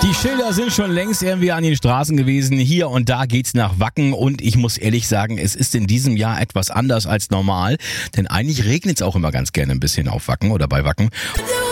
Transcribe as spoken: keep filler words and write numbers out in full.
Die Schilder sind schon längst irgendwie an den Straßen gewesen. Hier und da geht's nach Wacken und ich muss ehrlich sagen, es ist in diesem Jahr etwas anders als normal, denn eigentlich regnet es auch immer ganz gerne ein bisschen auf Wacken oder bei Wacken.